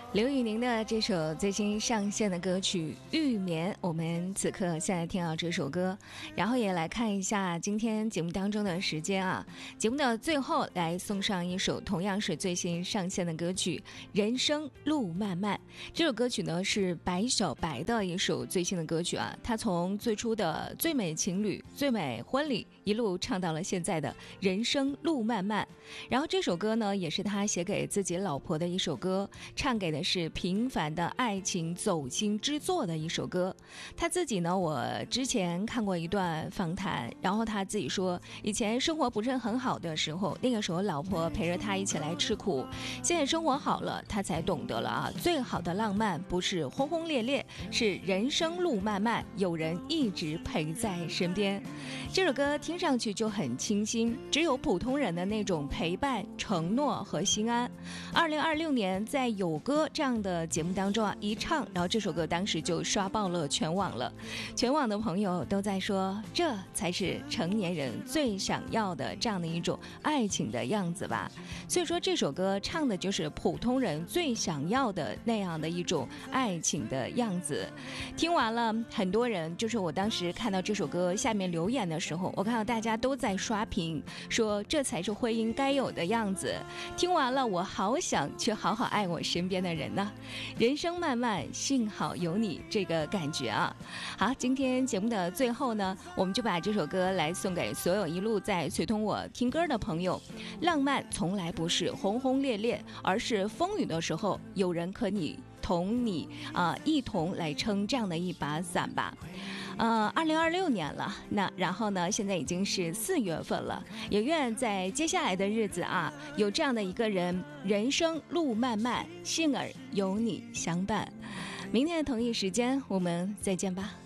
刘宇宁的这首最新上线的歌曲《玉眠》，我们此刻现在听到这首歌，然后也来看一下今天节目当中的时间啊。节目的最后来送上一首同样是最新上线的歌曲《人生路漫漫》。这首歌曲呢是白小白的一首最新的歌曲啊，他从最初的最美情侣、最美婚礼一路唱到了现在的人生路漫漫。然后这首歌呢也是他写给自己老婆的一首歌，唱给的是平凡的爱情走心之作的一首歌。他自己呢，我之前看过一段访谈，然后他自己说，以前生活不是很好的时候，那个时候老婆陪着他一起来吃苦，现在生活好了，他才懂得了啊，最好的浪漫不是轰轰烈烈，是人生路漫漫，有人一直陪在身边。这首歌听上去就很清新，只有普通人的那种陪伴、承诺和心安。2026年在有歌这样的节目当中啊，一唱，然后这首歌当时就刷爆了全网了，全网的朋友都在说，这才是成年人最想要的这样的一种爱情的样子吧。所以说这首歌唱的就是普通人最想要的那样的一种爱情的样子。听完了，很多人就是我当时看到这首歌下面留言的时候，我看到大家都在刷屏，说这才是婚姻该有的样子。听完了，我好想去好好爱我身边的人呢。人生漫漫，幸好有你，这个感觉啊。好，今天节目的最后呢，我们就把这首歌来送给所有一路在随同我听歌的朋友。浪漫从来不是轰轰烈烈，而是风雨的时候有人可以同你一同来撑这样的一把伞吧。2026年了，那然后呢，现在已经是4月份了，也愿在接下来的日子啊，有这样的一个人，人生路漫漫，幸而有你相伴。明天的同一时间，我们再见吧。